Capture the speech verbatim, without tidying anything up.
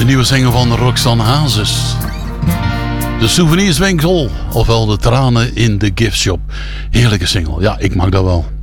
nieuwe single van Roxanne Hazes. De souvenirswinkel, ofwel de tranen in de giftshop. Heerlijke single, ja, ik mag dat wel.